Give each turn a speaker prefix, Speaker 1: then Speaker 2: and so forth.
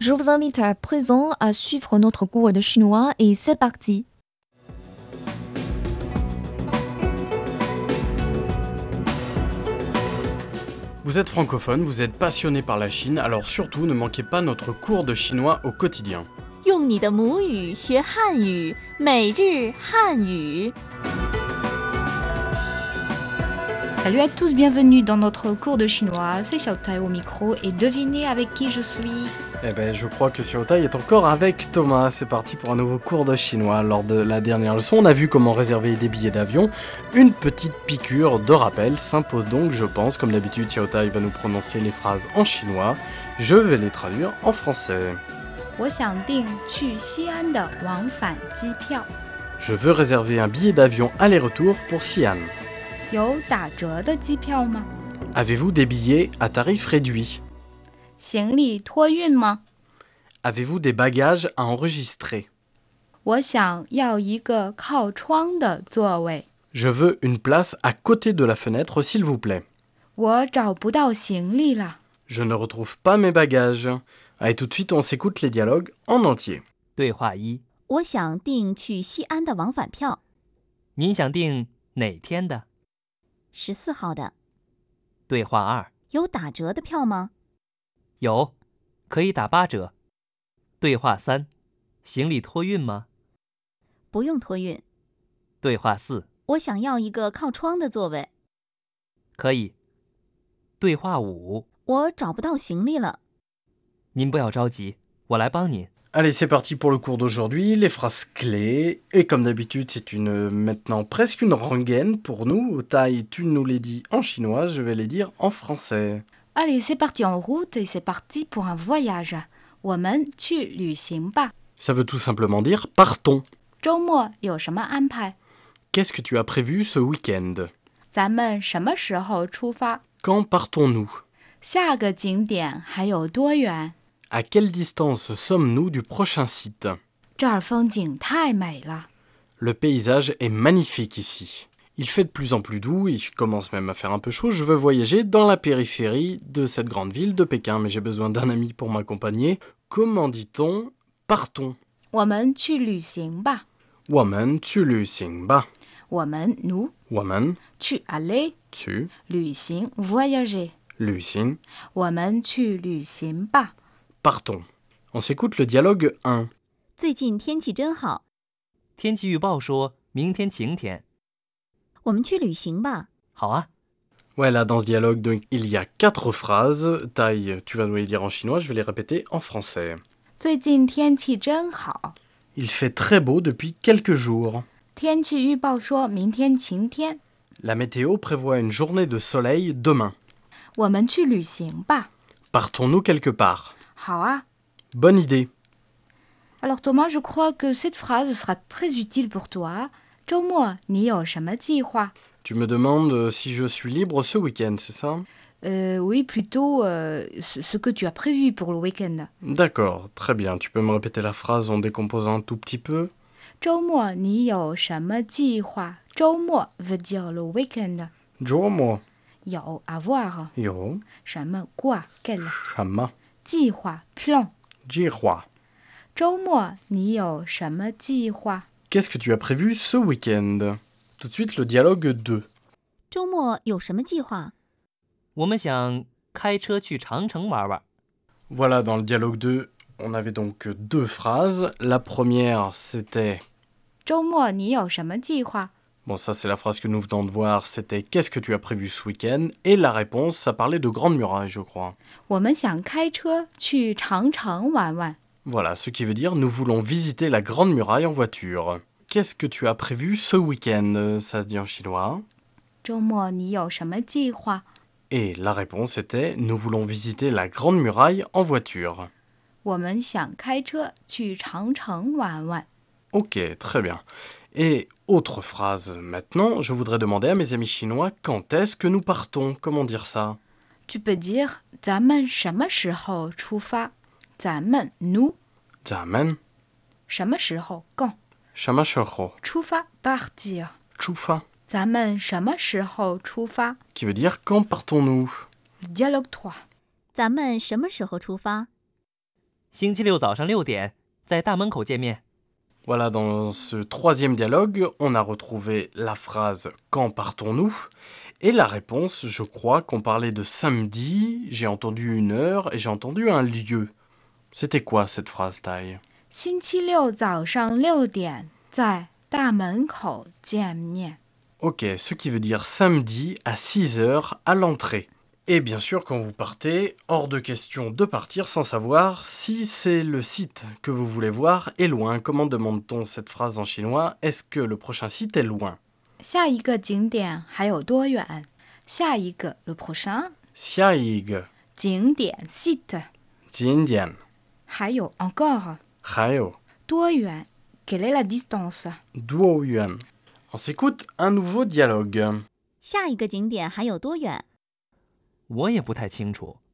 Speaker 1: Je vous invite à présent à suivre notre cours de chinois et c'est parti.
Speaker 2: Vous êtes francophone, vous êtes passionné par la Chine, alors surtout ne manquez pas notre cours de chinois au quotidien.
Speaker 3: 用你的母语学汉语，每日汉语。
Speaker 4: Salut à tous, bienvenue dans notre cours de chinois. C'est Xiaotai au micro et devinez avec qui je suis.
Speaker 2: Eh ben, je crois que Xiaotai est encore avec Thomas. C'est parti pour un nouveau cours de chinois. Lors de la dernière leçon, on a vu comment réserver des billets d'avion. Une petite piqûre de rappel s'impose donc, je pense. Comme d'habitude, Xiaotai va nous prononcer les phrases en chinois. Je vais les traduire en français.
Speaker 4: 我想订去西安的往返机票，
Speaker 2: Je veux réserver un billet d'avion aller-retour pour Xi'an.
Speaker 4: 有打折的机票吗？
Speaker 2: Avez-vous des billets à tarif réduit?
Speaker 4: 行李托运吗？
Speaker 2: Avez-vous des bagages à enregistrer?
Speaker 4: 我想要一个靠窗的座位。
Speaker 2: Je veux une place à côté de la fenêtre, s'il vous plaît.
Speaker 4: 我找不到行李了。
Speaker 2: Je ne retrouve pas mes bagages. Allez, tout de suite, on s'écoute les dialogues en entier.
Speaker 5: 对话一：
Speaker 3: 我想订去西安的往返票，
Speaker 5: 您想订哪天的？
Speaker 3: 14号的。
Speaker 5: 对话二：
Speaker 3: 有打折的票吗？
Speaker 5: 有，可以打8折。对话三：行李托运吗？
Speaker 3: 不用托运。
Speaker 5: 对话四：
Speaker 3: 我想要一个靠窗的座位，
Speaker 5: 可以。对话五：
Speaker 3: 我找不到行李了。
Speaker 5: 您不要着急，我来帮您。
Speaker 2: Allez, c'est parti pour le cours d'aujourd'hui, les phrases clés. Et comme d'habitude, c'est maintenant presque une rengaine pour nous. Tai, tu nous les dis en chinois, je vais les dire en français.
Speaker 4: Allez, c'est parti en route et c'est parti pour un voyage. 我们去旅行吧。
Speaker 2: Ça veut tout simplement dire partons.
Speaker 4: 周末有什么安排？
Speaker 2: Qu'est-ce que tu as prévu ce week-end?
Speaker 4: 咱们什么时候出发？
Speaker 2: Quand partons-nous?
Speaker 4: 下个景点还有多远？
Speaker 2: À quelle distance sommes-nous du prochain site?
Speaker 4: 这儿风景太美了。
Speaker 2: Le paysage est magnifique ici. Il fait de plus en plus doux, il commence même à faire un peu chaud. Je veux voyager dans la périphérie de cette grande ville de Pékin, mais j'ai besoin d'un ami pour m'accompagner. Comment dit-on partons?
Speaker 4: 我们去旅行吧。
Speaker 2: Woman, tu lu sing ba.
Speaker 4: 我们 nous
Speaker 2: Woman,
Speaker 4: 去 aller
Speaker 2: tu
Speaker 4: 旅行 voyager。
Speaker 2: lu sing.
Speaker 4: 我们去旅行吧。
Speaker 2: Partons. On s'écoute le dialogue 1.
Speaker 3: 最近天气真好，
Speaker 5: 天气预报说明天晴天。
Speaker 3: 我们去旅行吧。
Speaker 5: 好啊，
Speaker 2: Ouais, là, dans ce dialogue, donc, il y a 4 phrases. Tai, tu vas nous les dire en chinois, je vais les répéter en français.
Speaker 4: 最近天气真好。
Speaker 2: Il fait très beau depuis quelques jours.
Speaker 4: 天气预报说明天晴天。
Speaker 2: La météo prévoit une journée de soleil demain.
Speaker 4: 我们去旅行吧。
Speaker 2: Partons-nous quelque part?
Speaker 4: 好啊。
Speaker 2: Bonne idée.
Speaker 4: Alors Thomas, je crois que cette phrase sera très utile pour toi. 周末你有什么计划？
Speaker 2: Tu me demandes si je suis libre ce week-end, c'est ça?
Speaker 4: Oui, plutôt ce que tu as prévu pour le week-end.
Speaker 2: D'accord, très bien. Tu peux me répéter la phrase en décomposant un tout petit peu?
Speaker 4: 周末你有什么计划？周末 veut dire le week-end.
Speaker 2: Jomo,
Speaker 4: 有 avoir.
Speaker 2: yo,
Speaker 4: 什么 quoi quel.
Speaker 2: shama,
Speaker 4: 计划 plan.
Speaker 2: jiroi.
Speaker 4: 周末你有什么计划？
Speaker 2: Qu'est-ce que tu as prévu ce week-end? Tout de suite le dialogue 2.
Speaker 3: 周末有什么计划？
Speaker 5: 我们想开车去长城玩玩。
Speaker 2: Voilà, dans le dialogue 2, on avait donc 2 phrases. La première, c'était...
Speaker 4: 周末你有什么计划？
Speaker 2: Bon, ça c'est la phrase que nous venons de voir, c'était « Qu'est-ce que tu as prévu ce week-end ?» Et la réponse, ça parlait de Grande Muraille, je crois.
Speaker 4: 我们想开车去长城玩玩。
Speaker 2: Voilà, ce qui veut dire « Nous voulons visiter la Grande Muraille en voiture. » Qu'est-ce que tu as prévu ce week-end? Ça se dit en chinois.
Speaker 4: 周末你有什么计划？
Speaker 2: Et la réponse était « Nous voulons visiter la Grande Muraille en voiture. »
Speaker 4: 我们想开车去长城玩玩。
Speaker 2: Ok, très bien. Et autre phrase maintenant, je voudrais demander à mes amis chinois quand est-ce que nous partons? Comment dire ça?
Speaker 4: Tu peux dire 咱们什么时候出发？咱们 nous
Speaker 2: Zaman,
Speaker 4: 什么时候 quand
Speaker 2: shamashoro,
Speaker 4: 出发 partir。
Speaker 2: chufa,
Speaker 4: 咱们什么时候出发
Speaker 2: qui veut dire quand partons-nous?
Speaker 4: Dialogue 3。
Speaker 3: 咱们什么时候出发？
Speaker 5: 星期六早上6点，在大门口见面。
Speaker 2: Voilà, dans ce troisième dialogue, on a retrouvé la phrase « Quand partons-nous » et la réponse, je crois qu'on parlait de samedi, j'ai entendu une heure et j'ai entendu un lieu. C'était quoi cette phrase, Tai?
Speaker 4: 星期六早上6点在大门口见面。
Speaker 2: Ok, ce qui veut dire samedi à 6 heures à l'entrée. Et bien sûr, quand vous partez, hors de question de partir sans savoir si c'est le site que vous voulez voir est loin. Comment demande-t-on cette phrase en chinois? Est-ce que le prochain site est loin?
Speaker 4: 下一个景点还有多远？下一个 le prochain
Speaker 2: Xiaig,
Speaker 4: 景点 site，
Speaker 2: Jindian,
Speaker 4: 还有 encore
Speaker 2: Haio,
Speaker 4: 多远 quelle est la distance？
Speaker 2: Duoyuan. On s'écoute un nouveau dialogue.
Speaker 3: 下一个景点还有多远？
Speaker 5: 我也不太清楚。